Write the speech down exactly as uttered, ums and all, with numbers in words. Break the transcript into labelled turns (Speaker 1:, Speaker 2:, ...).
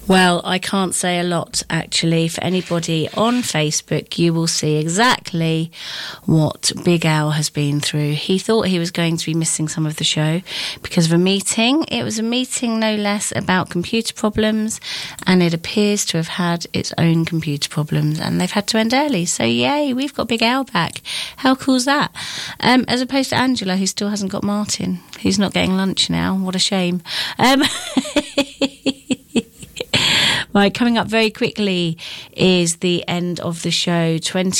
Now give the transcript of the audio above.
Speaker 1: Well, I can't say a lot, actually. For anybody on Facebook, you will see exactly what Big Al has been through. He thought he was going to be missing some of the show because of a meeting. It was a meeting, no less, about computer problems, and it appears to have had its own computer problems, and they've had to end early. So, yay, we've got Big Al back. How cool's that? Um, as opposed to Angela, who still hasn't got Martin. He's not getting lunch now. What a shame. Um... Right, coming up very quickly is the end of the show. twenty